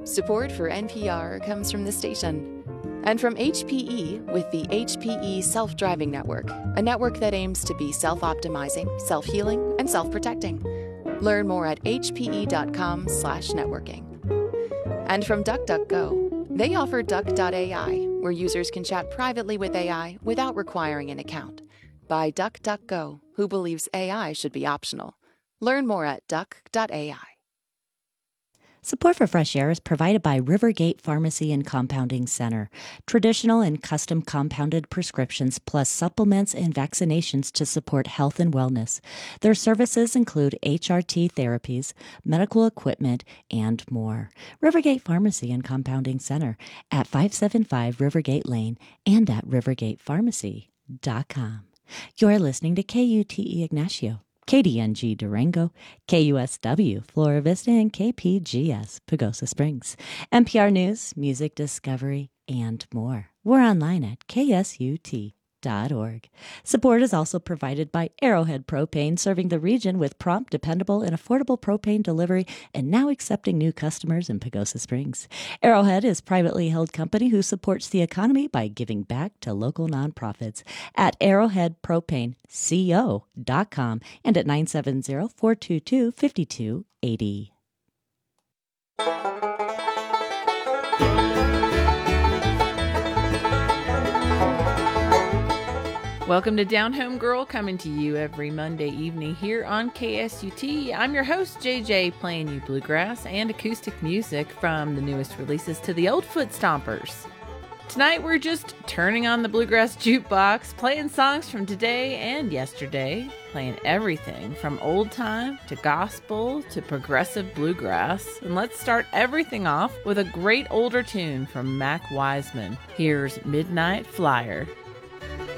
Support for NPR comes from the station and from HPE with the HPE Self-Driving Network, a network that aims to be self-optimizing, self-healing, and self-protecting. Learn more at hpe.com/networking. And from DuckDuckGo, they offer Duck.ai, where users can chat privately with AI without requiring an account. By DuckDuckGo, who believes AI should be optional. Learn more at Duck.ai. Support for Fresh Air is provided by Rivergate Pharmacy and Compounding Center. Traditional and custom compounded prescriptions plus supplements and vaccinations to support health and wellness. Their services include HRT therapies, medical equipment, and more. Rivergate Pharmacy and Compounding Center at 575 Rivergate Lane and at rivergatepharmacy.com. You're listening to KUTE Ignacio, KDNG Durango, KUSW Flora Vista, and KPGS Pagosa Springs. NPR News, music discovery, and more. We're online at ksut.org. Support is also provided by Arrowhead Propane, serving the region with prompt, dependable, and affordable propane delivery, and now accepting new customers in Pagosa Springs. Arrowhead is a privately held company who supports the economy by giving back to local nonprofits at arrowheadpropaneco.com and at 970-422-5280. Welcome to Down Home Girl, coming to you every Monday evening here on KSUT. I'm your host, JJ, playing you bluegrass and acoustic music from the newest releases to the old foot stompers. Tonight we're just turning on the bluegrass jukebox, playing songs from today and yesterday, playing everything from old time to gospel to progressive bluegrass. And let's start everything off with a great older tune from Mac Wiseman. Here's Midnight Flyer.